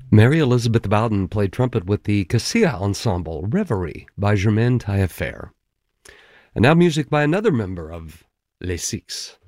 Mary Elizabeth Bowden played trumpet with the Cassia Ensemble, Reverie by Germaine Taillefer. And now music by another member of Les Six.